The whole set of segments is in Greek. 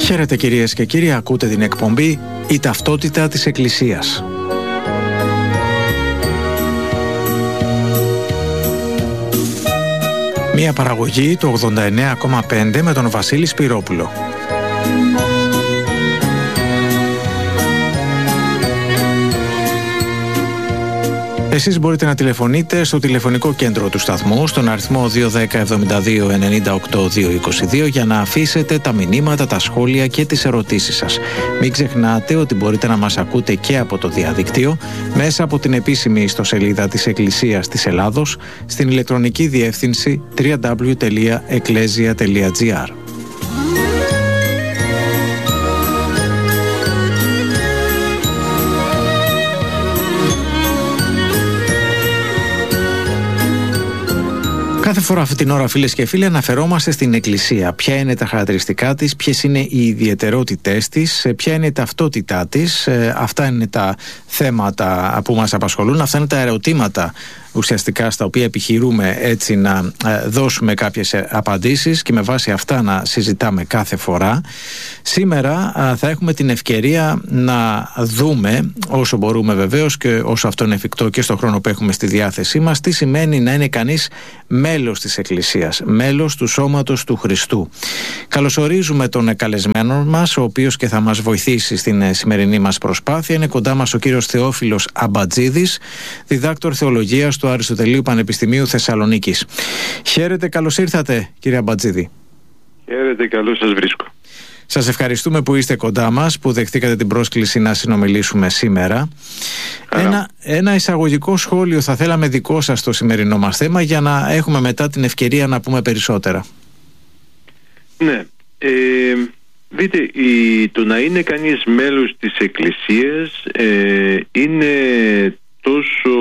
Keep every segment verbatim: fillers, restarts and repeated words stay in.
Χαίρετε κυρίες και κύριοι, ακούτε την εκπομπή «Η ταυτότητα της Εκκλησίας». Μια παραγωγή του ογδόντα εννέα κόμμα πέντε με τον Βασίλη Σπυρόπουλο. Εσείς μπορείτε να τηλεφωνείτε στο τηλεφωνικό κέντρο του σταθμού στον αριθμό δύο ένα μηδέν εβδομήντα δύο ενενήντα οκτώ διακόσια είκοσι δύο για να αφήσετε τα μηνύματα, τα σχόλια και τις ερωτήσεις σας. Μην ξεχνάτε ότι μπορείτε να μας ακούτε και από το διαδίκτυο μέσα από την επίσημη ιστοσελίδα της Εκκλησίας της Ελλάδος στην ηλεκτρονική διεύθυνση double-u double-u double-u τελεία εκκλέσια τελεία τζι άρ. Κάθε φορά αυτή την ώρα, φίλες και φίλοι, αναφερόμαστε στην Εκκλησία. Ποια είναι τα χαρακτηριστικά της, ποιες είναι οι ιδιαιτερότητές της, ποια είναι η ταυτότητά της. Αυτά είναι τα θέματα που μας απασχολούν, αυτά είναι τα ερωτήματα ουσιαστικά στα οποία επιχειρούμε έτσι να δώσουμε κάποιες απαντήσεις και με βάση αυτά να συζητάμε κάθε φορά. Σήμερα θα έχουμε την ευκαιρία να δούμε, όσο μπορούμε βεβαίως και όσο αυτό είναι εφικτό και στον χρόνο που έχουμε στη διάθεσή μας, τι σημαίνει να είναι κανείς μέλος της Εκκλησίας, μέλος του σώματος του Χριστού. Καλωσορίζουμε τον καλεσμένο μας, ο οποίος και θα μας βοηθήσει στην σημερινή μας προσπάθεια. Είναι κοντά μας ο κύριος Θεόφιλος Αμπατζίδης, διδάκτορ θεολογίας του Αριστοτελείου Πανεπιστημίου Θεσσαλονίκης. Χαίρετε, καλώς ήρθατε κύριε Αμπατζίδη. Χαίρετε, καλώς σας βρίσκω. Σας ευχαριστούμε που είστε κοντά μας, που δεχτήκατε την πρόσκληση να συνομιλήσουμε σήμερα. Ένα, ένα εισαγωγικό σχόλιο θα θέλαμε δικό σας στο σημερινό μας θέμα για να έχουμε μετά την ευκαιρία να πούμε περισσότερα. Ναι, ε, δείτε, η, το να είναι κανείς μέλος της Εκκλησίας ε, είναι τόσο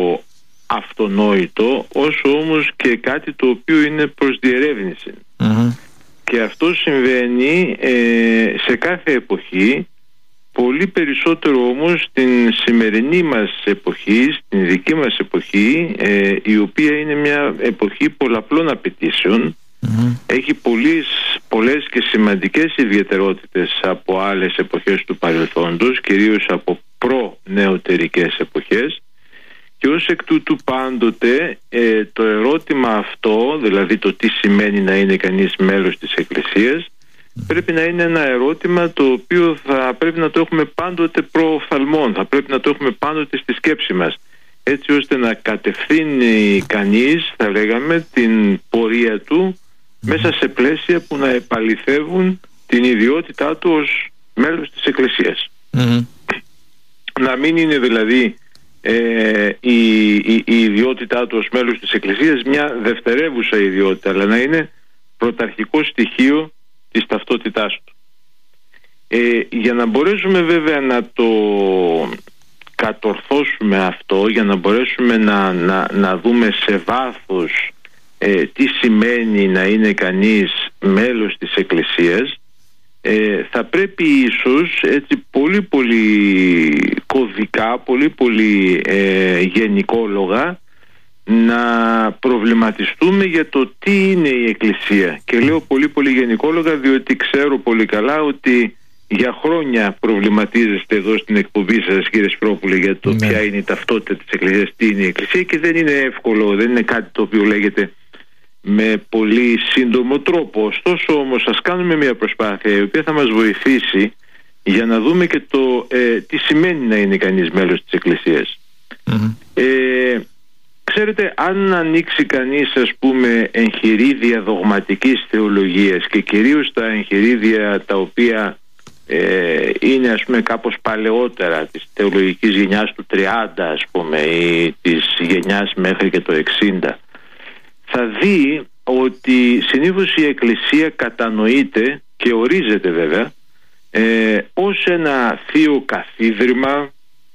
αυτονόητο όσο όμως και κάτι το οποίο είναι προς διερεύνηση. Mm-hmm. Και αυτό συμβαίνει ε, σε κάθε εποχή, πολύ περισσότερο όμως στην σημερινή μας εποχή, στην δική μας εποχή, ε, η οποία είναι μια εποχή πολλαπλών απαιτήσεων. Mm-hmm. Έχει πολλές, πολλές και σημαντικές ιδιαιτερότητες από άλλες εποχές του παρελθόντος, κυρίως από προ-νεωτερικές εποχές. Και ως εκ τούτου πάντοτε ε, το ερώτημα αυτό, δηλαδή το τι σημαίνει να είναι κανείς μέλος της Εκκλησίας, πρέπει να είναι ένα ερώτημα το οποίο θα πρέπει να το έχουμε πάντοτε προοφθαλμόν, θα πρέπει να το έχουμε πάντοτε στη σκέψη μας, έτσι ώστε να κατευθύνει κανείς, θα λέγαμε, την πορεία του μέσα σε πλαίσια που να επαληθεύουν την ιδιότητά του ως μέλος της Εκκλησίας. Mm-hmm. Να μην είναι δηλαδή Ε, η, η, η ιδιότητά του ως μέλος της Εκκλησίας μια δευτερεύουσα ιδιότητα, αλλά να είναι πρωταρχικό στοιχείο της ταυτότητάς του. Ε, για να μπορέσουμε βέβαια να το κατορθώσουμε αυτό, για να μπορέσουμε να, να, να δούμε σε βάθος ε, τι σημαίνει να είναι κανείς μέλος της Εκκλησίας, Ε, θα πρέπει ίσως έτσι πολύ πολύ κωδικά, πολύ πολύ ε, γενικόλογα να προβληματιστούμε για το τι είναι η Εκκλησία. Και λέω πολύ πολύ γενικόλογα διότι ξέρω πολύ καλά ότι για χρόνια προβληματίζεστε εδώ στην εκπομπή σας, κύριε Σπυρόπουλε, για το ναι. ποια είναι η ταυτότητα της Εκκλησίας, τι είναι η Εκκλησία, και δεν είναι εύκολο, δεν είναι κάτι το οποίο λέγεται με πολύ σύντομο τρόπο. Ωστόσο όμως ας κάνουμε μια προσπάθεια η οποία θα μας βοηθήσει για να δούμε και το ε, τι σημαίνει να είναι κανείς μέλος της Εκκλησίας. Mm-hmm. Ε, ξέρετε, αν ανοίξει κανείς, ας πούμε, εγχειρίδια δογματικής θεολογίας και κυρίως τα εγχειρίδια τα οποία ε, είναι, ας πούμε, κάπως παλαιότερα, της θεολογικής γενιάς του τριάντα, ας πούμε, ή της γενιάς μέχρι και το εξήντα, θα δει ότι συνήθως η Εκκλησία κατανοείται και ορίζεται βέβαια ε, ως ένα θείο καθίδρυμα,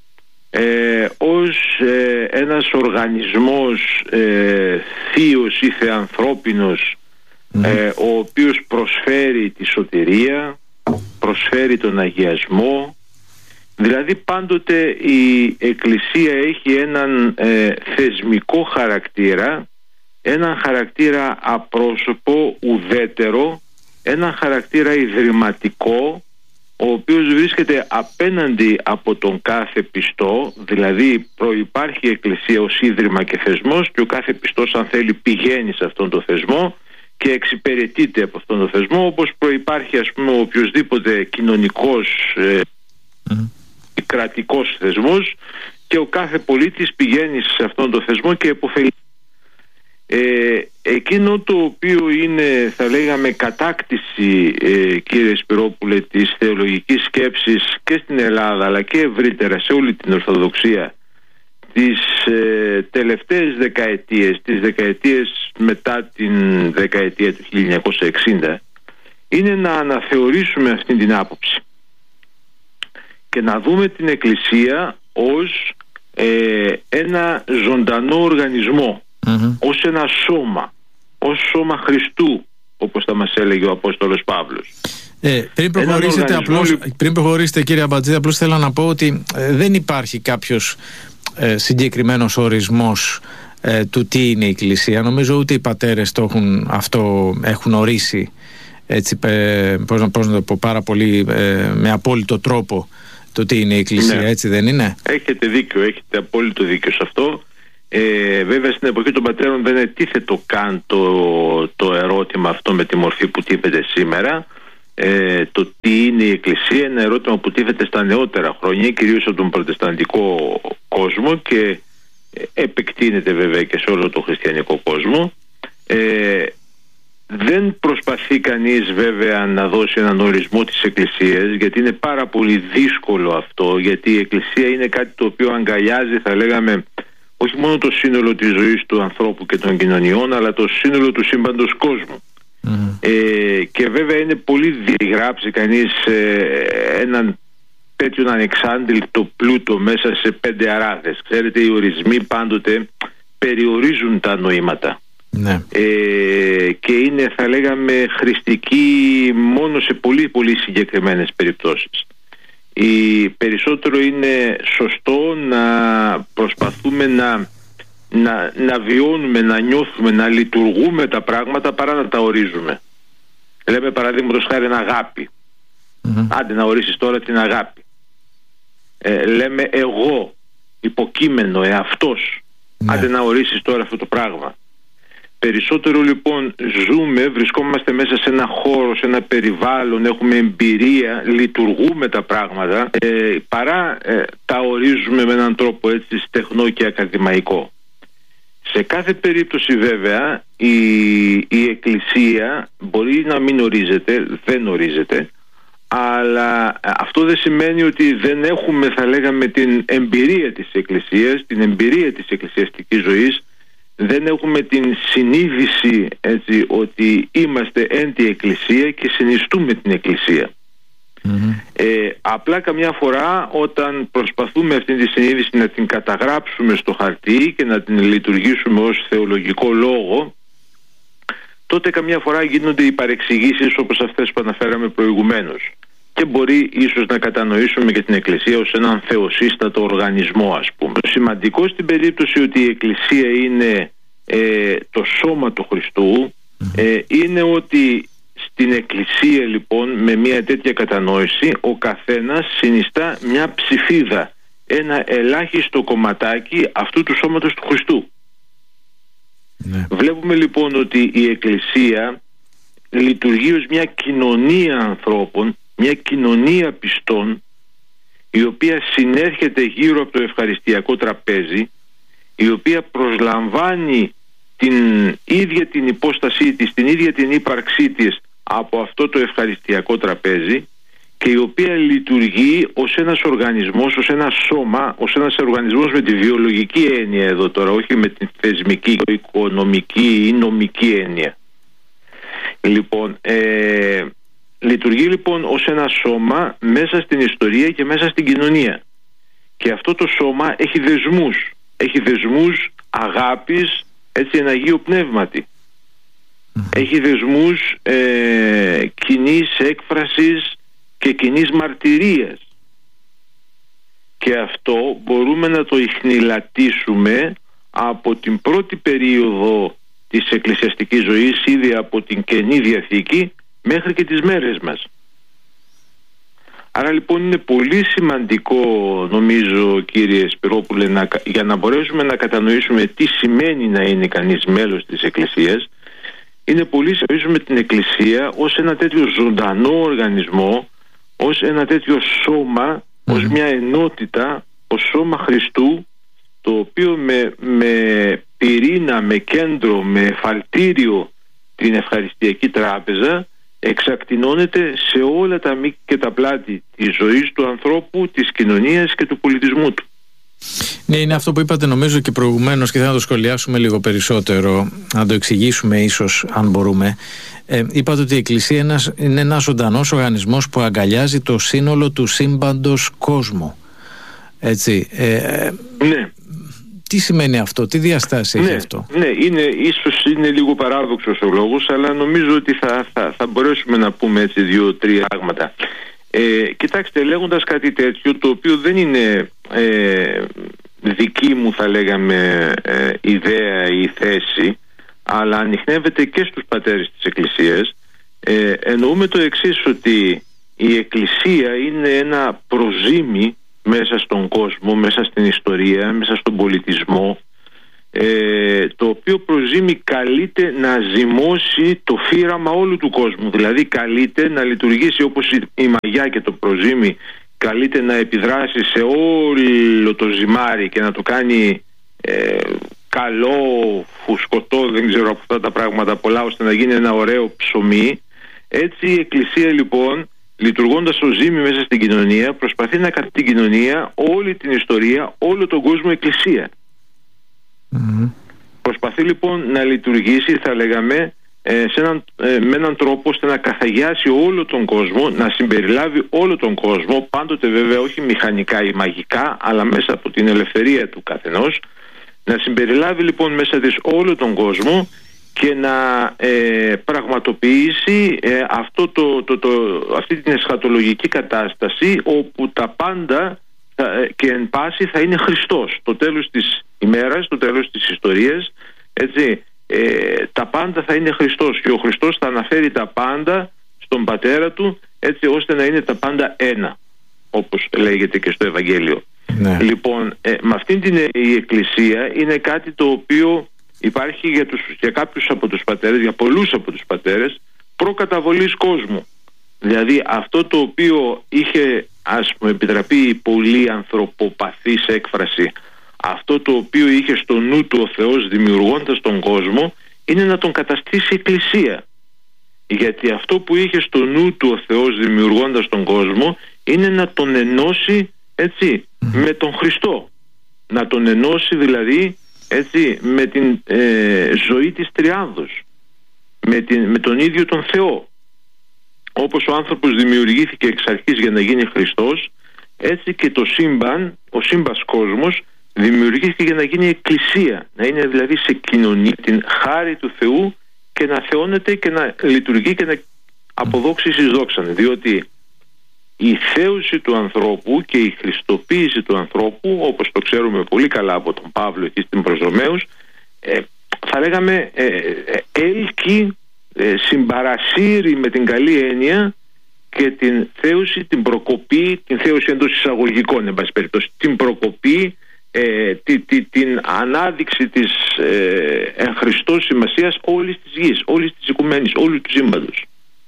ε, ως ε, ένας οργανισμός ε, θείος ή θεανθρώπινος, mm. ε, ο οποίος προσφέρει τη σωτηρία, προσφέρει τον αγιασμό. Δηλαδή πάντοτε η Εκκλησία έχει έναν ε, θεσμικό χαρακτήρα, έναν χαρακτήρα απρόσωπο, ουδέτερο, έναν χαρακτήρα ιδρυματικό, ο οποίος βρίσκεται απέναντι από τον κάθε πιστό, δηλαδή προϋπάρχει η Εκκλησία ως ίδρυμα και θεσμός και ο κάθε πιστός, αν θέλει, πηγαίνει σε αυτόν τον θεσμό και εξυπηρετείται από αυτόν τον θεσμό, όπως προϋπάρχει, ας πούμε, οποιοσδήποτε κοινωνικός ε, mm. κρατικός θεσμός, και ο κάθε πολίτης πηγαίνει σε αυτόν τον θεσμό και επωφελεί. Ε, εκείνο το οποίο είναι, θα λέγαμε, κατάκτηση, ε, κύριε Σπυρόπουλε, της θεολογικής σκέψης και στην Ελλάδα αλλά και ευρύτερα σε όλη την Ορθοδοξία τις ε, τελευταίες δεκαετίες, τις δεκαετίες μετά την δεκαετία του χίλια εννιακόσια εξήντα, είναι να αναθεωρήσουμε αυτή την άποψη και να δούμε την Εκκλησία ως ε, ένα ζωντανό οργανισμό, mm-hmm. ως ένα σώμα, ως σώμα Χριστού, όπως θα μας έλεγε ο Απόστολος Παύλος. Ε, πριν, προχωρήσετε, απλώς, πριν προχωρήσετε κύριε Αμπατζή, απλώς θέλω να πω ότι ε, δεν υπάρχει κάποιος ε, συγκεκριμένος ορισμός ε, του τι είναι η Εκκλησία. Νομίζω ούτε οι πατέρες το έχουν, αυτό έχουν ορίσει, έτσι, ε, πώς, πώς να το πω, πάρα πολύ ε, με απόλυτο τρόπο το τι είναι η Εκκλησία, ναι. Έτσι δεν είναι? Έχετε δίκιο, έχετε απόλυτο δίκιο σε αυτό. Ε, βέβαια στην εποχή των πατέρων δεν ετίθετο καν το, το ερώτημα αυτό με τη μορφή που τίθεται σήμερα. Ε, το τι είναι η Εκκλησία, ένα ερώτημα που τίθεται στα νεότερα χρόνια, κυρίως από τον προτεσταντικό κόσμο, και επεκτείνεται βέβαια και σε όλο τον χριστιανικό κόσμο. Ε, δεν προσπαθεί κανείς βέβαια να δώσει έναν ορισμό της Εκκλησίας, γιατί είναι πάρα πολύ δύσκολο αυτό, γιατί η Εκκλησία είναι κάτι το οποίο αγκαλιάζει, θα λέγαμε, όχι μόνο το σύνολο της ζωής του ανθρώπου και των κοινωνιών, αλλά το σύνολο του σύμπαντος κόσμου. Mm. Ε, και βέβαια είναι πολύ διαγράψει κανείς ε, έναν τέτοιον ανεξάντλητο πλούτο μέσα σε πέντε αράδες. Ξέρετε, οι ορισμοί πάντοτε περιορίζουν τα νοήματα. Ναι. Ε, και είναι, θα λέγαμε, χρηστικοί μόνο σε πολύ πολύ συγκεκριμένες περιπτώσεις. Η, περισσότερο είναι σωστό να προσπαθούμε να, να, να βιώνουμε, να νιώθουμε, να λειτουργούμε τα πράγματα παρά να τα ορίζουμε. Λέμε παραδείγματος χάρη αγάπη. Mm-hmm. Άντε να ορίσεις τώρα την αγάπη. Ε, λέμε εγώ, υποκείμενο, εαυτός. Ναι. Άντε να ορίσεις τώρα αυτό το πράγμα. Περισσότερο λοιπόν ζούμε, βρισκόμαστε μέσα σε ένα χώρο, σε ένα περιβάλλον, έχουμε εμπειρία, λειτουργούμε τα πράγματα, ε, παρά ε, τα ορίζουμε με έναν τρόπο έτσι στεχνό και ακαδημαϊκό. Σε κάθε περίπτωση βέβαια η, η Εκκλησία μπορεί να μην ορίζεται, δεν ορίζεται, αλλά αυτό δεν σημαίνει ότι δεν έχουμε, θα λέγαμε, την εμπειρία της Εκκλησίας, την εμπειρία της εκκλησιαστικής ζωής. Δεν έχουμε την συνείδηση, έτσι, ότι είμαστε εν τη Εκκλησία και συνιστούμε την Εκκλησία. Mm-hmm. Ε, απλά καμιά φορά όταν προσπαθούμε αυτή τη συνείδηση να την καταγράψουμε στο χαρτί και να την λειτουργήσουμε ως θεολογικό λόγο, τότε καμιά φορά γίνονται οι παρεξηγήσεις όπως αυτές που αναφέραμε προηγουμένως. Και μπορεί ίσως να κατανοήσουμε και την Εκκλησία ως έναν θεοσύστατο οργανισμό, ας πούμε. Σημαντικό στην περίπτωση ότι η Εκκλησία είναι ε, το σώμα του Χριστού, ε, είναι ότι στην Εκκλησία λοιπόν, με μια τέτοια κατανόηση, ο καθένας συνιστά μια ψηφίδα, ένα ελάχιστο κομματάκι αυτού του σώματος του Χριστού. Ναι. Βλέπουμε λοιπόν ότι η Εκκλησία λειτουργεί ως μια κοινωνία ανθρώπων, μια κοινωνία πιστών, η οποία συνέρχεται γύρω από το ευχαριστιακό τραπέζι, η οποία προσλαμβάνει την ίδια την υπόστασή της, την ίδια την ύπαρξή της από αυτό το ευχαριστιακό τραπέζι, και η οποία λειτουργεί ως ένας οργανισμός, ως ένα σώμα, ως ένας οργανισμός με τη βιολογική έννοια εδώ τώρα, όχι με την θεσμική, οικονομική ή νομική έννοια. Λοιπόν, ε, λειτουργεί λοιπόν ως ένα σώμα μέσα στην ιστορία και μέσα στην κοινωνία. Και αυτό το σώμα έχει δεσμούς. Έχει δεσμούς αγάπης, έτσι, εν Αγίου Πνεύματι. Mm. Έχει δεσμούς ε, κοινής έκφρασης και κοινής μαρτυρίας. Και αυτό μπορούμε να το ιχνηλατήσουμε από την πρώτη περίοδο της εκκλησιαστικής ζωής, ήδη από την Καινή Διαθήκη μέχρι και τις μέρες μας. Άρα λοιπόν είναι πολύ σημαντικό, νομίζω κύριε Σπυρόπουλε, να, για να μπορέσουμε να κατανοήσουμε τι σημαίνει να είναι κανείς μέλος της Εκκλησίας, είναι πολύ σημαντικό την Εκκλησία ως ένα τέτοιο ζωντανό οργανισμό, ως ένα τέτοιο σώμα, mm. ως μια ενότητα, ως σώμα Χριστού, το οποίο με, με πυρήνα, με κέντρο, με εφαλτήριο την Ευχαριστιακή Τράπεζα εξακτηνώνεται σε όλα τα μήκη και τα πλάτη της ζωής του ανθρώπου, της κοινωνίας και του πολιτισμού του. Ναι, είναι αυτό που είπατε νομίζω και προηγουμένως και θα το σχολιάσουμε λίγο περισσότερο, να το εξηγήσουμε ίσως αν μπορούμε. Ε, είπατε ότι η Εκκλησία ένας, είναι ένας ζωντανός οργανισμός που αγκαλιάζει το σύνολο του σύμπαντος κόσμου. Έτσι. Ε, ναι. Τι σημαίνει αυτό, τι διαστάση ναι, έχει αυτό? Ναι, είναι, ίσως είναι λίγο παράδοξος ο λόγος, αλλά νομίζω ότι θα, θα, θα μπορέσουμε να πούμε έτσι δύο-τρία πράγματα. Ε, κοιτάξτε, λέγοντας κάτι τέτοιο, το οποίο δεν είναι ε, δική μου θα λέγαμε ε, ιδέα ή θέση, αλλά ανιχνεύεται και στους πατέρες της Εκκλησίας, ε, εννοούμε το εξής, ότι η Εκκλησία είναι ένα προζύμι μέσα στον κόσμο, μέσα στην ιστορία, μέσα στον πολιτισμό, ε, το οποίο προζύμι καλείται να ζυμώσει το φύραμα όλου του κόσμου. Δηλαδή καλείται να λειτουργήσει όπως η, η μαγιά και το προζύμι καλείται να επιδράσει σε όλο το ζυμάρι και να το κάνει ε, καλό, φουσκωτό, δεν ξέρω από αυτά τα πράγματα πολλά, ώστε να γίνει ένα ωραίο ψωμί. Έτσι η Εκκλησία λοιπόν, λειτουργώντας το ζύμι μέσα στην κοινωνία, προσπαθεί να κάνει την κοινωνία, όλη την ιστορία, όλο τον κόσμο εκκλησία. Mm-hmm. Προσπαθεί λοιπόν να λειτουργήσει, θα λέγαμε, ε, σε έναν, ε, με έναν τρόπο ώστε να καθαγιάσει όλο τον κόσμο, να συμπεριλάβει όλο τον κόσμο, πάντοτε βέβαια όχι μηχανικά ή μαγικά, αλλά μέσα από την ελευθερία του καθενός, να συμπεριλάβει λοιπόν μέσα της όλο τον κόσμο και να ε, πραγματοποιήσει ε, αυτό το, το, το, αυτή την εσχατολογική κατάσταση όπου τα πάντα θα, ε, και εν πάση θα είναι Χριστός. Το τέλος της ημέρας, το τέλος της ιστορίας, έτσι, ε, τα πάντα θα είναι Χριστός και ο Χριστός θα αναφέρει τα πάντα στον Πατέρα Του, έτσι ώστε να είναι τα πάντα ένα, όπως λέγεται και στο Ευαγγέλιο. Ναι. Λοιπόν, ε, με αυτήν την η Εκκλησία είναι κάτι το οποίο υπάρχει για, τους, για κάποιους από τους πατέρες, για πολλούς από τους πατέρες, προκαταβολής κόσμου. Δηλαδή αυτό το οποίο είχε, ας πούμε, επιτραπεί η πολύ ανθρωποπαθής έκφραση, αυτό το οποίο είχε στο νου του ο Θεός δημιουργώντας τον κόσμο, είναι να τον καταστήσει Εκκλησία. Γιατί αυτό που είχε στο νου του ο Θεός δημιουργώντας τον κόσμο είναι να τον ενώσει, έτσι, με τον Χριστό. Να τον ενώσει δηλαδή, έτσι, με την ε, ζωή της Τριάδος, με, την, με τον ίδιο τον Θεό. Όπως ο άνθρωπος δημιουργήθηκε εξ αρχής για να γίνει Χριστός, έτσι και το σύμπαν, ο σύμπας κόσμος, δημιουργήθηκε για να γίνει Εκκλησία, να είναι δηλαδή σε κοινωνία την χάρη του Θεού και να θεώνεται και να λειτουργεί και να αποδόξει εις δόξαν. Διότι η θέωση του ανθρώπου και η χριστοποίηση του ανθρώπου, όπως το ξέρουμε πολύ καλά από τον Παύλο εκεί στην προς Ρωμαίους, ε, θα λέγαμε ε, ε, έλκει, ε, συμπαρασύρει με την καλή έννοια και την θέωση, την προκοπή, την θέωση εντός εισαγωγικών, εν πάση περιπτώσει, την προκοπή, ε, τη, τη, την ανάδειξη της ε, εν Χριστώ σημασίας όλης της γης, όλης της οικουμένης, όλου του σύμπαντος.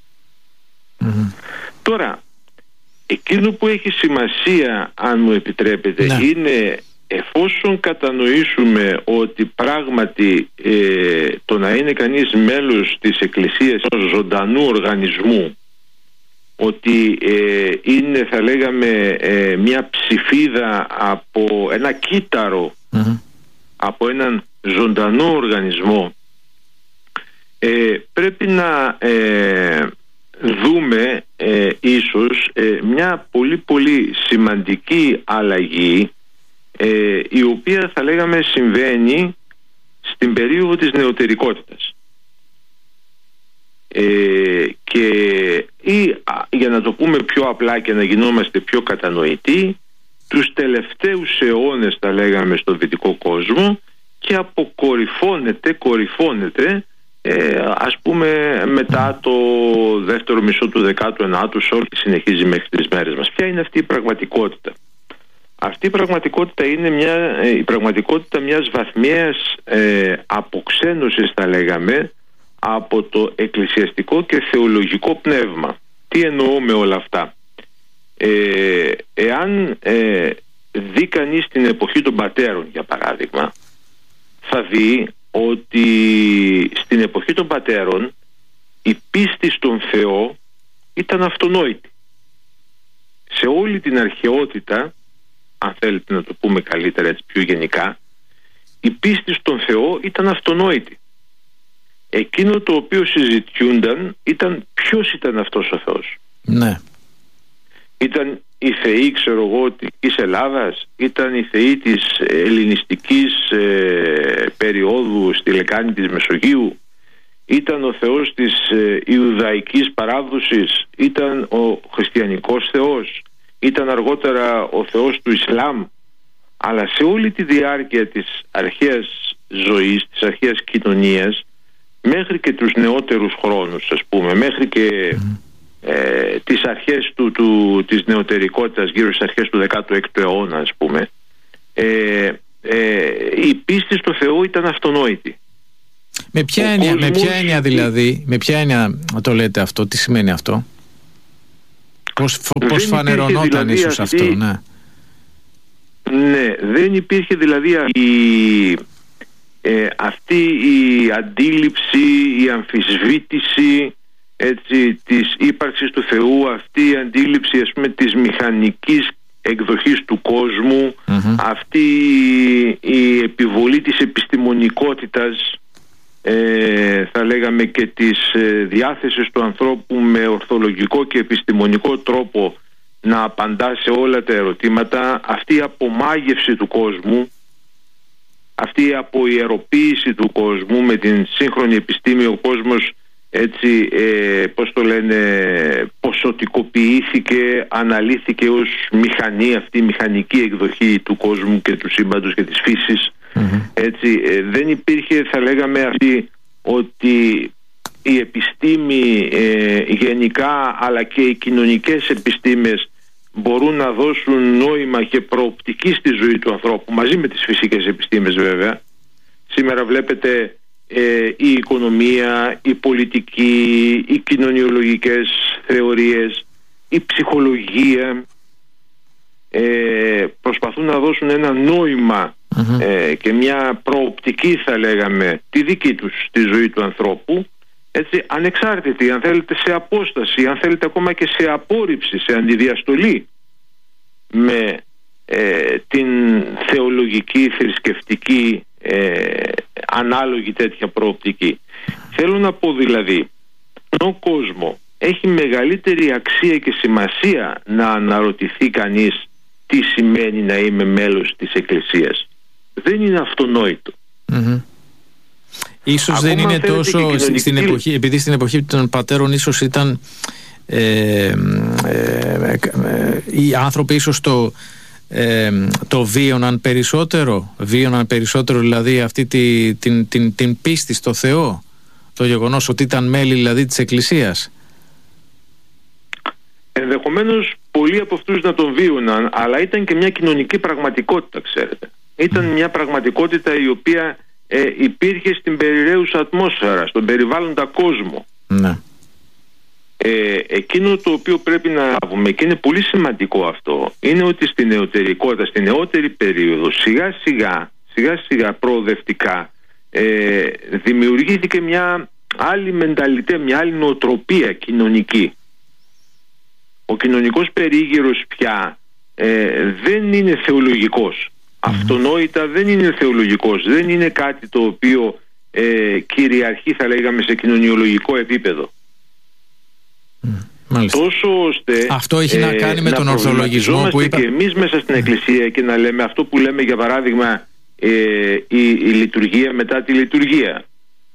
Mm-hmm. Τώρα, εκείνο που έχει σημασία, αν μου επιτρέπετε, ναι, είναι εφόσον κατανοήσουμε ότι πράγματι ε, το να είναι κανείς μέλος της Εκκλησίας ενός ζωντανού οργανισμού, ότι ε, είναι, θα λέγαμε, ε, μια ψηφίδα από ένα κύτταρο, mm-hmm. από έναν ζωντανό οργανισμό, ε, πρέπει να ε, δούμε ε, ίσως ε, μια πολύ πολύ σημαντική αλλαγή, ε, η οποία θα λέγαμε συμβαίνει στην περίοδο της νεωτερικότητας. Ε, και ή, για να το πούμε πιο απλά και να γινόμαστε πιο κατανοητοί, τους τελευταίους αιώνες θα λέγαμε στον δυτικό κόσμο, και αποκορυφώνεται, κορυφώνεται ε, ας πούμε μετά το δεύτερο μισό του δέκατου ενάτου και συνεχίζει μέχρι τις μέρες μας. Ποια είναι αυτή η πραγματικότητα? Αυτή η πραγματικότητα είναι μια, η πραγματικότητα μιας βαθμιαίας ε, αποξένωσης, θα λέγαμε, από το εκκλησιαστικό και θεολογικό πνεύμα. Τι εννοώ με όλα αυτά? Ε, εάν ε, δει κανείς την εποχή των πατέρων, για παράδειγμα, θα δει ότι στην εποχή των πατέρων η πίστη στον Θεό ήταν αυτονόητη. Σε όλη την αρχαιότητα, αν θέλετε να το πούμε καλύτερα έτσι πιο γενικά, η πίστη στον Θεό ήταν αυτονόητη. Εκείνο το οποίο συζητιούνταν ήταν ποιος ήταν αυτός ο Θεός. Ναι. Ήταν οι θεοί, ξέρω εγώ, της Ελλάδας, ήταν οι θεοί της ελληνιστικής ε, περίοδου στη λεκάνη της Μεσογείου, ήταν ο Θεός της ε, Ιουδαϊκής παράδοσης, ήταν ο χριστιανικός Θεός, ήταν αργότερα ο Θεός του Ισλάμ. Αλλά σε όλη τη διάρκεια της αρχαίας ζωής, της αρχαίας κοινωνίας, μέχρι και τους νεότερους χρόνους, ας πούμε, μέχρι και mm. ε, τις αρχές του, του, της νεωτερικότητας, γύρω στις αρχές του δέκατου έκτου αιώνα, ας πούμε, ε, ε, η πίστη στο Θεό ήταν αυτονόητη. Με ποια, έννοια, κόσμος... με ποια έννοια δηλαδή, με ποια έννοια το λέτε αυτό, τι σημαίνει αυτό? Πώς, πώς φανερωνόταν δηλαδή ίσως αυτή... αυτό, ναι. Ναι, δεν υπήρχε δηλαδή η, ε, αυτή η αντίληψη, η αμφισβήτηση, έτσι, της ύπαρξης του Θεού, αυτή η αντίληψη, ας πούμε, της μηχανικής εκδοχής του κόσμου, mm-hmm. αυτή η επιβολή της επιστημονικότητας, ε, θα λέγαμε, και της ε, διάθεσης του ανθρώπου με ορθολογικό και επιστημονικό τρόπο να απαντά σε όλα τα ερωτήματα, αυτή η απομάγευση του κόσμου, αυτή η αποϊεροποίηση του κόσμου με την σύγχρονη επιστήμη, ο κόσμος, έτσι, ε, πώς το λένε, ποσοτικοποιήθηκε, αναλύθηκε ως μηχανή, αυτή η μηχανική εκδοχή του κόσμου και του σύμπαντος και της φύσης. Mm-hmm. Έτσι, ε, δεν υπήρχε, θα λέγαμε, αυτή ότι η επιστήμη ε, γενικά, αλλά και οι κοινωνικές επιστήμες μπορούν να δώσουν νόημα και προοπτική στη ζωή του ανθρώπου, μαζί με τις φυσικές επιστήμες βέβαια. Σήμερα βλέπετε ε, η οικονομία, η πολιτική, οι κοινωνιολογικές θεωρίες, η ψυχολογία ε, προσπαθούν να δώσουν ένα νόημα mm-hmm. ε, και μια προοπτική, θα λέγαμε, τη δική τους στη ζωή του ανθρώπου, έτσι, ανεξάρτητη, αν θέλετε, σε απόσταση, αν θέλετε ακόμα και σε απόρριψη, σε αντιδιαστολή με ε, την θεολογική, θρησκευτική ε, ανάλογη τέτοια προοπτική. Θέλω να πω δηλαδή, στον κόσμο έχει μεγαλύτερη αξία και σημασία να αναρωτηθεί κανείς τι σημαίνει να είμαι μέλος της Εκκλησίας. Δεν είναι αυτονόητο. Mm-hmm. Ίσως δεν είναι τόσο κοινωνική... στην εποχή, επειδή στην εποχή των πατέρων ίσως ήταν ε, ε, ε, ε, οι άνθρωποι ίσως το, ε, το βίωναν περισσότερο, βίωναν περισσότερο δηλαδή αυτή τη, την, την, την πίστη στο Θεό, το γεγονός ότι ήταν μέλη δηλαδή της Εκκλησίας. Ενδεχομένως πολλοί από αυτούς να τον βίωναν, αλλά ήταν και μια κοινωνική πραγματικότητα, ξέρετε. Ήταν mm. μια πραγματικότητα η οποία Ε, υπήρχε στην περιραίουσα ατμόσφαιρα, στον περιβάλλοντα κόσμο. Ναι. Ε, εκείνο το οποίο πρέπει να λάβουμε, και είναι πολύ σημαντικό αυτό, είναι ότι στην νεωτερικότητα, στην νεότερη περίοδο, σιγά σιγά, σιγά σιγά προοδευτικά ε, δημιουργήθηκε μια άλλη μενταλιτέ, μια άλλη νοοτροπία κοινωνική. Ο κοινωνικός περίγυρος πια ε, δεν είναι θεολογικός. Αυτονόητα δεν είναι θεολογικός, δεν είναι κάτι το οποίο ε, κυριαρχεί, θα λέγαμε, σε κοινωνιολογικό επίπεδο. Mm, τόσο ώστε αυτό έχει ε, να κάνει με να τον ορθολογισμό που είπα... και εμείς μέσα στην Εκκλησία και να λέμε αυτό που λέμε, για παράδειγμα, ε, η, η λειτουργία μετά τη λειτουργία,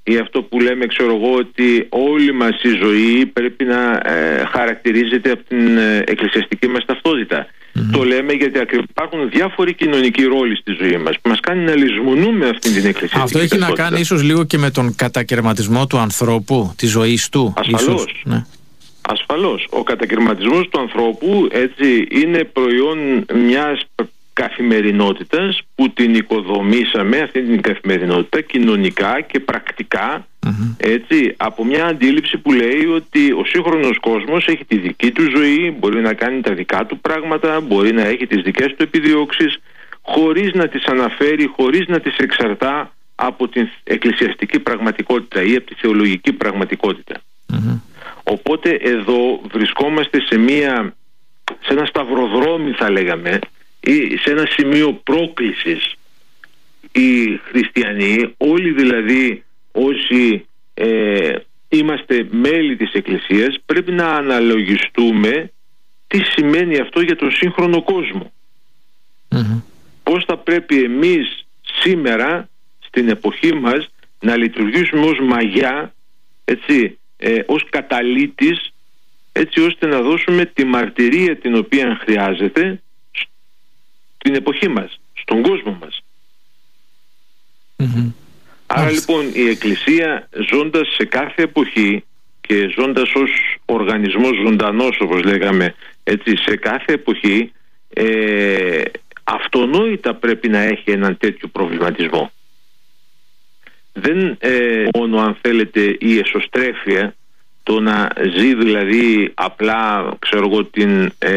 ή αυτό που λέμε, ξέρω εγώ, ότι όλη μας η ζωή πρέπει να ε, χαρακτηρίζεται από την ε, εκκλησιαστική μας ταυτότητα. Mm-hmm. Το λέμε γιατί ακριβώς υπάρχουν διάφοροι κοινωνικοί ρόλοι στη ζωή μας που μας κάνει να λησμονούμε αυτήν την εκκλησιαστική Αυτό έχει ταυτότητα. να κάνει ίσως λίγο και με τον κατακαιρματισμό του ανθρώπου, της ζωής του. Ασφαλώς. Ίσως, ναι. Ασφαλώς. Ο κατακαιρματισμός του ανθρώπου, έτσι, είναι προϊόν μιας καθημερινότητας που την οικοδομήσαμε, αυτή την καθημερινότητα, κοινωνικά και πρακτικά, mm-hmm. έτσι, από μια αντίληψη που λέει ότι ο σύγχρονος κόσμος έχει τη δική του ζωή, μπορεί να κάνει τα δικά του πράγματα, μπορεί να έχει τις δικές του επιδιώξεις, χωρίς να τις αναφέρει, χωρίς να τις εξαρτά από την εκκλησιαστική πραγματικότητα ή από τη θεολογική πραγματικότητα. Mm-hmm. Οπότε εδώ βρισκόμαστε σε, μια, σε ένα σταυροδρόμι, θα λέγαμε, ή σε ένα σημείο πρόκλησης. Οι χριστιανοί, όλοι δηλαδή όσοι ε, είμαστε μέλη της Εκκλησίας, πρέπει να αναλογιστούμε τι σημαίνει αυτό για τον σύγχρονο κόσμο. Mm-hmm. Πώς θα πρέπει εμείς σήμερα στην εποχή μας να λειτουργήσουμε ως μαγιά, έτσι, ε, ως καταλύτης, έτσι ώστε να δώσουμε τη μαρτυρία την οποία χρειάζεται στην εποχή μας, στον κόσμο μας. Mm-hmm. Άρα λοιπόν η Εκκλησία, ζώντας σε κάθε εποχή και ζώντας ως οργανισμός ζωντανός, όπως λέγαμε, έτσι, σε κάθε εποχή, ε, αυτονόητα πρέπει να έχει έναν τέτοιο προβληματισμό. Δεν ε, μόνο, αν θέλετε, η εσωστρέφεια, το να ζει δηλαδή απλά, ξέρω εγώ, την ε,